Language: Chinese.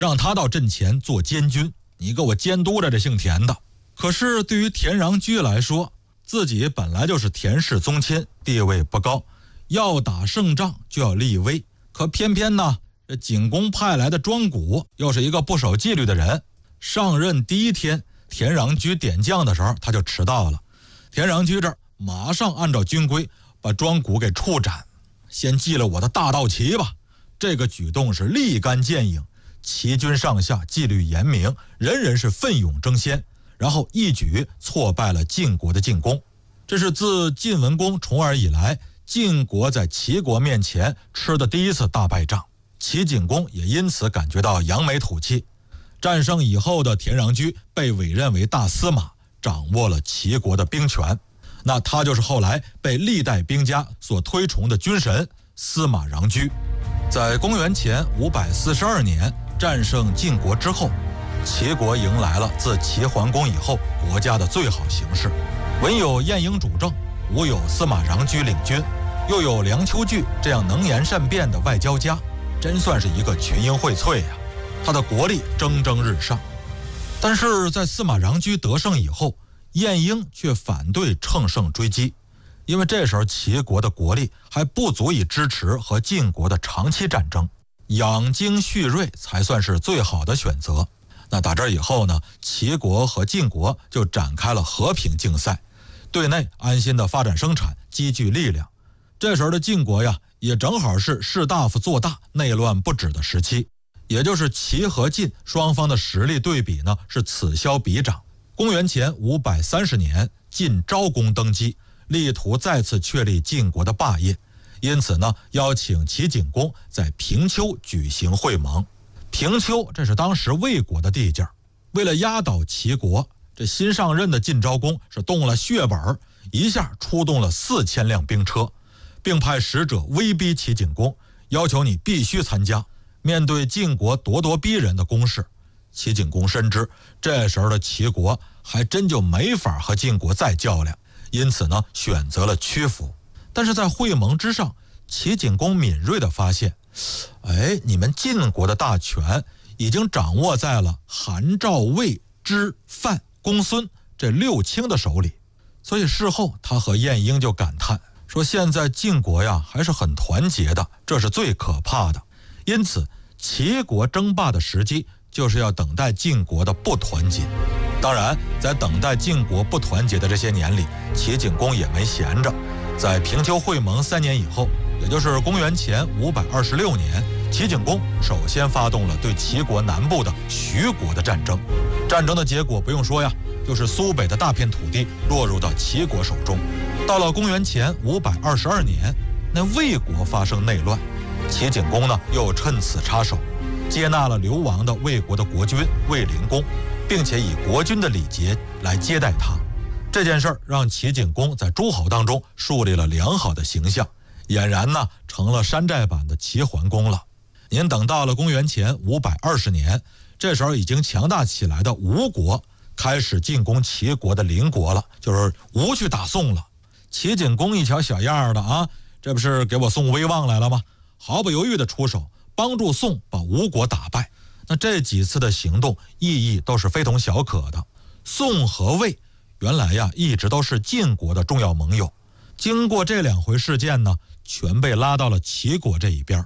让他到阵前做监军，你给我监督着这姓田的。可是对于田穰苴来说，自己本来就是田氏宗亲，地位不高，要打胜仗就要立威，可偏偏呢，这景公派来的庄贾又是一个不守纪律的人。上任第一天，田穰苴点将的时候，他就迟到了。田穰苴这儿马上按照军规把庄贾给处斩，先祭了我的大道旗吧。这个举动是立竿见影，齐军上下纪律严明，人人是奋勇争先，然后一举挫败了晋国的进攻。这是自晋文公重耳以来，晋国在齐国面前吃的第一次大败仗。齐景公也因此感觉到扬眉吐气。战胜以后的田穰苴被委任为大司马，掌握了齐国的兵权。那他就是后来被历代兵家所推崇的军神司马穰苴。在公元前542年战胜晋国之后，齐国迎来了自齐桓公以后国家的最好形势。文有晏婴主政，武有司马穰苴领军，又有梁丘据这样能言善辩的外交家，真算是一个群英荟萃呀。他的国力蒸蒸日上。但是在司马穰苴得胜以后，晏婴却反对乘胜追击，因为这时候齐国的国力还不足以支持和晋国的长期战争，养精蓄锐才算是最好的选择。那打这以后呢，齐国和晋国就展开了和平竞赛，对内安心的发展生产，积聚力量。这时候的晋国呀，也正好是士大夫做大，内乱不止的时期，也就是齐和晋双方的实力对比呢是此消彼长。公元前530年，晋昭公登基，力图再次确立晋国的霸业，因此呢，邀请齐景公在平丘举行会盟。平丘这是当时魏国的地界，为了压倒齐国，这新上任的晋昭公是动了血本，一下出动了4000辆兵车，并派使者威逼齐景公，要求你必须参加。面对晋国咄咄逼人的攻势，齐景公深知这时候的齐国还真就没法和晋国再较量，因此呢，选择了屈服。但是在会盟之上，齐景公敏锐地发现，你们晋国的大权已经掌握在了韩、赵、魏、支、范、公孙这6卿的手里。所以事后他和晏婴就感叹说，现在晋国呀还是很团结的，这是最可怕的。因此齐国争霸的时机就是要等待晋国的不团结。当然在等待晋国不团结的这些年里，齐景公也没闲着。在平丘会盟3年以后，也就是公元前526年，齐景公首先发动了对齐国南部的徐国的战争。战争的结果不用说呀，就是苏北的大片土地落入到齐国手中。到了公元前522年，那魏国发生内乱，齐景公呢又趁此插手，接纳了流亡的魏国的国君卫灵公，并且以国君的礼节来接待他。这件事儿让齐景公在诸侯当中树立了良好的形象，俨然呢成了山寨版的齐桓公了。您等到了公元前520年，这时候已经强大起来的吴国开始进攻齐国的邻国了，就是吴去打宋了。齐景公一瞧小样的啊，这不是给我宋威望来了吗？毫不犹豫的出手，帮助宋把吴国打败。那这几次的行动意义都是非同小可的。宋和魏原来呀一直都是晋国的重要盟友，经过这2回事件呢，全被拉到了齐国这一边。